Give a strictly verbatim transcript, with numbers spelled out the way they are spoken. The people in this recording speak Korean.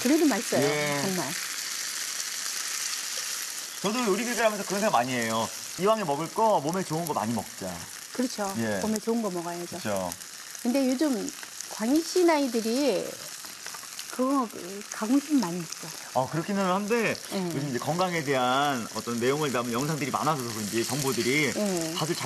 그래도 맛있어요. 예. 정말. 저도 요리 교육을 하면서 그런 생각 많이 해요. 이왕에 먹을 거 몸에 좋은 거 많이 먹자. 그렇죠. 예. 몸에 좋은 거 먹어야죠. 그렇죠. 근데 요즘 광역시 아이들이 그거 그 가공식 많이 먹죠. 어, 그렇기는 한데 예. 요즘 이제 건강에 대한 어떤 내용을 담은 영상들이 많아져서 그런지 정보들이 예. 다들